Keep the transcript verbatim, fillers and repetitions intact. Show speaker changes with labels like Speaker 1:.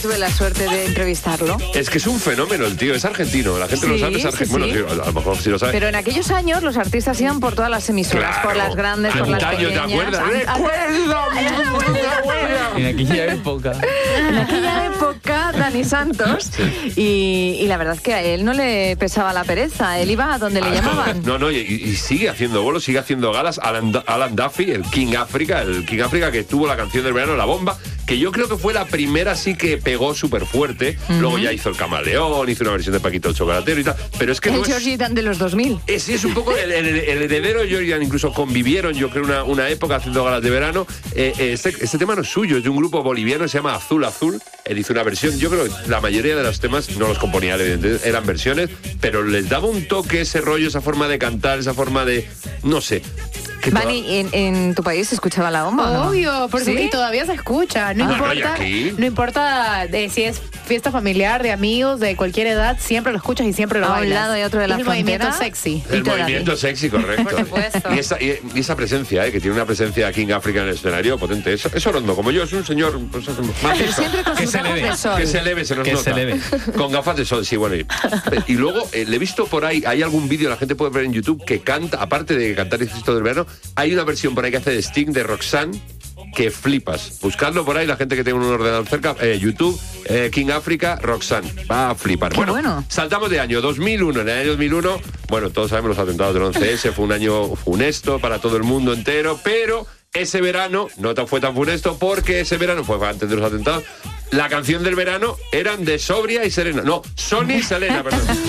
Speaker 1: Tuve la suerte de entrevistarlo.
Speaker 2: Es que es un fenómeno el tío, es argentino. La gente
Speaker 1: Sí,
Speaker 2: lo sabe, es argentino.
Speaker 1: sí, sí.
Speaker 2: Bueno, a lo mejor sí lo sabe.
Speaker 1: Pero en aquellos años los artistas iban por todas las emisoras,
Speaker 2: Claro.
Speaker 1: por las grandes, por las
Speaker 2: Antaño,
Speaker 1: pequeñas.
Speaker 2: ¿te acuerdas?
Speaker 1: An-
Speaker 2: ¡Recuerda!
Speaker 3: En aquella época.
Speaker 1: En aquella época, Dani Santos, y, y la verdad es que a él no le pesaba la pereza, él iba a donde le llamaban.
Speaker 2: No, no, y, y sigue haciendo bolos, sigue haciendo galas. Alan, Alan Duffy, el King África, el King África que tuvo la canción del verano, La Bomba, que yo creo que fue la primera sí que pegó súper fuerte. Uh-huh. Luego ya hizo El Camaleón, hizo una versión de Paquito el Chocolatero y tal. Pero es que
Speaker 1: el
Speaker 2: no
Speaker 1: Georgie
Speaker 2: es...
Speaker 1: Dan de los dos mil.
Speaker 2: Es, es un poco el, el, el heredero de Georgie Dan, incluso convivieron, yo creo, una, una época haciendo galas de verano. Eh, eh, este, este tema no es suyo, es de un grupo boliviano que se llama Azul Azul. Él hizo una versión, yo creo que la mayoría de los temas no los componía, evidentemente, eran versiones, pero les daba un toque, ese rollo, esa forma de cantar, esa forma de... no sé.
Speaker 1: Vani, ¿en, ¿en tu país se escuchaba La Bomba?
Speaker 4: Obvio,
Speaker 1: ¿no?
Speaker 4: porque
Speaker 1: ¿Sí?
Speaker 4: y todavía se escucha. No
Speaker 2: Ah,
Speaker 4: importa,
Speaker 2: no, ¿y aquí?
Speaker 4: no importa de si es fiesta familiar, de amigos, de cualquier edad, siempre lo escuchas y siempre lo
Speaker 1: A un
Speaker 4: bailas.
Speaker 1: lado y otro de la
Speaker 4: es el
Speaker 1: frontera.
Speaker 4: movimiento sexy.
Speaker 2: El
Speaker 1: Y te da
Speaker 2: movimiento
Speaker 1: bien.
Speaker 2: sexy, correcto.
Speaker 1: Por supuesto.
Speaker 2: Y esa, y, y esa presencia, eh, que tiene una presencia King África en el escenario potente. Es, es Orondo, como yo, es un señor pues, es un- más
Speaker 1: Pero siempre con
Speaker 3: Que
Speaker 1: sus
Speaker 3: se le
Speaker 1: gafas
Speaker 3: ve,
Speaker 1: de sol.
Speaker 2: que se leve, se nos
Speaker 3: Que
Speaker 2: nota.
Speaker 3: se leve.
Speaker 2: Con gafas de sol, sí, bueno. Y, y luego eh, le he visto por ahí, hay algún vídeo, la gente puede ver en YouTube, que canta, aparte de cantar Éxito del Verano, hay una versión por ahí que hace de Sting, de Roxanne, que flipas. Buscadlo por ahí, la gente que tenga un ordenador cerca, eh, YouTube, eh, King África, Roxanne. Va a flipar.
Speaker 1: Qué
Speaker 2: Bueno,
Speaker 1: bueno.
Speaker 2: saltamos de año dos mil uno. En el año dos mil uno, bueno, todos sabemos los atentados del once ese, fue un año funesto para todo el mundo entero, pero ese verano no tan- fue tan funesto porque ese verano fue antes de los atentados. La canción del verano eran de Sobria y Serena. No, Sony y Selena, perdón.